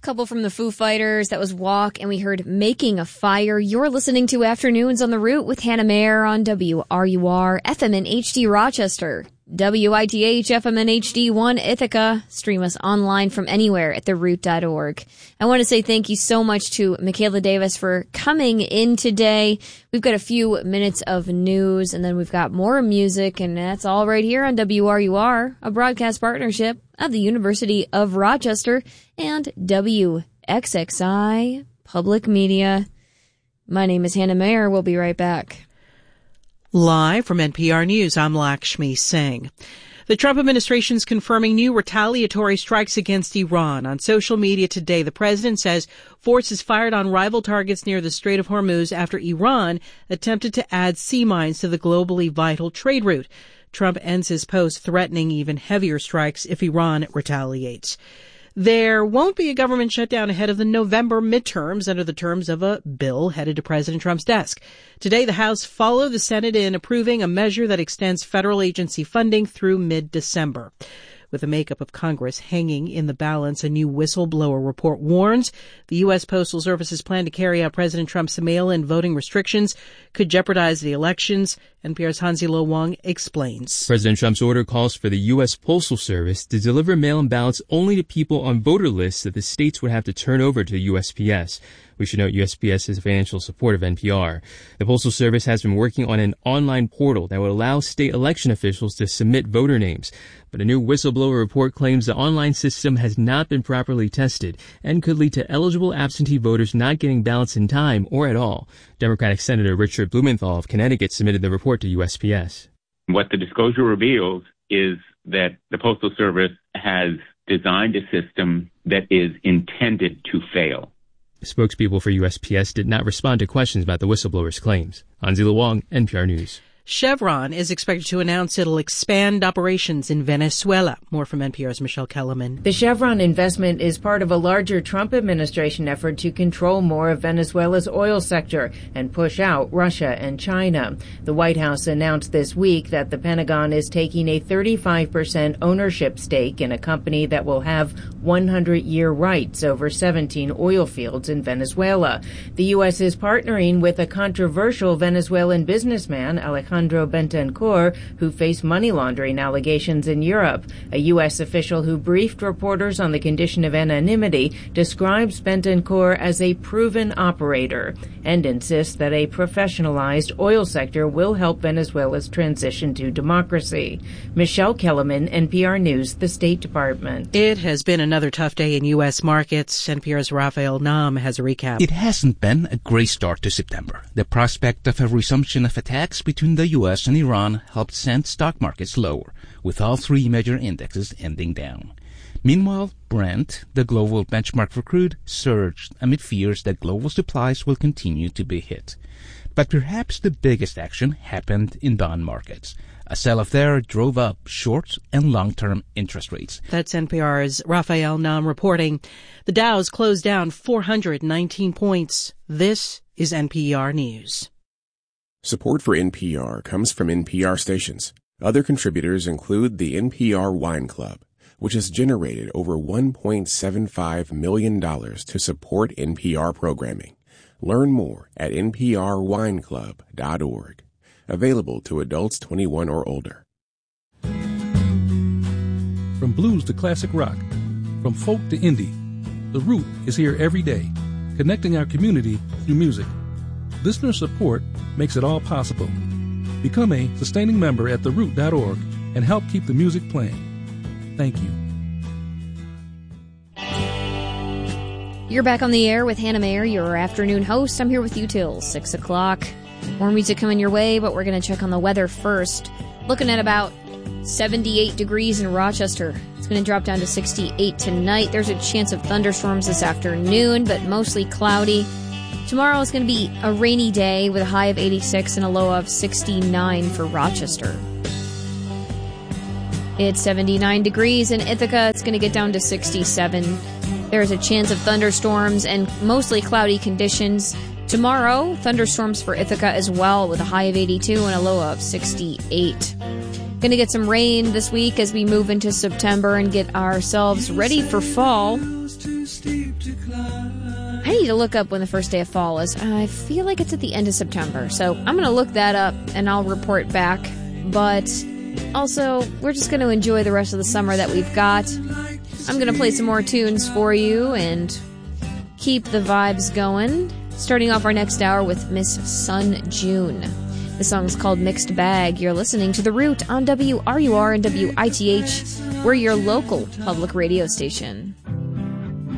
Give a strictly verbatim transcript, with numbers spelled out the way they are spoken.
Couple from the Foo Fighters. That was Walk, and we heard Making a Fire. You're listening to Afternoons on the Route with Hannah Mayer on W R U R, F M and H D Rochester, W I T H, F M and H D one Ithaca. Stream us online from anywhere at the root dot org. I want to say thank you so much to Michaela Davis for coming in today. We've got a few minutes of news, and then we've got more music, and that's all right here on W R U R, a broadcast partnership of the University of Rochester and W X X I Public Media. My name is Hannah Mayer. We'll be right back. Live from N P R News, I'm Lakshmi Singh. The Trump administration is confirming new retaliatory strikes against Iran. On social media today, the president says forces fired on rival targets near the Strait of Hormuz after Iran attempted to add sea mines to the globally vital trade route. Trump ends his post threatening even heavier strikes if Iran retaliates. There won't be a government shutdown ahead of the November midterms under the terms of a bill headed to President Trump's desk. Today, the House followed the Senate in approving a measure that extends federal agency funding through mid-December. With the makeup of Congress hanging in the balance, a new whistleblower report warns the U S. Postal Service's plan to carry out President Trump's mail-in voting restrictions could jeopardize the elections. N P R's Hansi Lo Wang explains. President Trump's order calls for the U S. Postal Service to deliver mail-in ballots only to people on voter lists that the states would have to turn over to U S P S. We should note U S P S is financial support of N P R. The Postal Service has been working on an online portal that would allow state election officials to submit voter names. But a new whistleblower report claims the online system has not been properly tested and could lead to eligible absentee voters not getting ballots in time or at all. Democratic Senator Richard Blumenthal of Connecticut submitted the report to U S P S. What the disclosure reveals is that the Postal Service has designed a system that is intended to fail. Spokespeople for U S P S did not respond to questions about the whistleblower's claims. Hansi Lo Wang, N P R News. Chevron is expected to announce it'll expand operations in Venezuela. More from N P R's Michelle Kellerman. The Chevron investment is part of a larger Trump administration effort to control more of Venezuela's oil sector and push out Russia and China. The White House announced this week that the Pentagon is taking a thirty-five percent ownership stake in a company that will have one hundred year rights over seventeen oil fields in Venezuela. The U S is partnering with a controversial Venezuelan businessman, Alejandro Alejandro Bentancur, who faced money laundering allegations in Europe. A U S official who briefed reporters on the condition of anonymity describes Bentancur as a proven operator and insists that a professionalized oil sector will help Venezuela's transition to democracy. Michelle Kellerman, N P R News, the State Department. It has been another tough day in U S markets. N P R's Raphael Nam has a recap. It hasn't been a great start to September. The prospect of a resumption of attacks between the U S and Iran helped send stock markets lower, with all three major indexes ending down. Meanwhile, Brent, the global benchmark for crude, surged amid fears that global supplies will continue to be hit. But perhaps the biggest action happened in bond markets. A sell-off there drove up short and long-term interest rates. That's N P R's Raphael Nam reporting. The Dow's closed down four hundred nineteen points. This is N P R News. Support for N P R comes from N P R stations. Other contributors include the N P R Wine Club, which has generated over one point seven five million dollars to support N P R programming. Learn more at N P R wine club dot org. Available to adults twenty-one or older. From blues to classic rock, from folk to indie, The Root is here every day, connecting our community through music. Listener support makes it all possible. Become a sustaining member at the root dot org and help keep the music playing. Thank you. You're back on the air with Hannah Mayer, your afternoon host. I'm here with you till six o'clock. More music coming your way, but we're going to check on the weather first. Looking at about seventy-eight degrees in Rochester. It's going to drop down to sixty-eight tonight. There's a chance of thunderstorms this afternoon, but mostly cloudy. Tomorrow is going to be a rainy day with a high of eighty-six and a low of sixty-nine for Rochester. It's seventy-nine degrees in Ithaca. It's going to get down to sixty-seven. There's a chance of thunderstorms and mostly cloudy conditions. Tomorrow, thunderstorms for Ithaca as well with a high of eighty-two and a low of sixty-eight. Going to get some rain this week as we move into September and get ourselves ready for fall. I need to look up when the first day of fall is. I feel like it's at the end of September, so I'm going to look that up and I'll report back. But also, we're just going to enjoy the rest of the summer that we've got. I'm going to play some more tunes for you and keep the vibes going. Starting off our next hour with Miss Sun June. The song's called Mixed Bag. You're listening to The Root on W R U R and W I T H. We're your local public radio station.